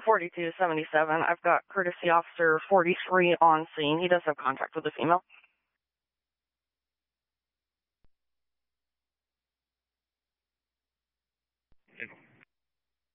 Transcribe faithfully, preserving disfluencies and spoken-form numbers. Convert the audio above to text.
forty-two seventy-seven. I've got courtesy officer forty-three on scene. He does have contact with the female.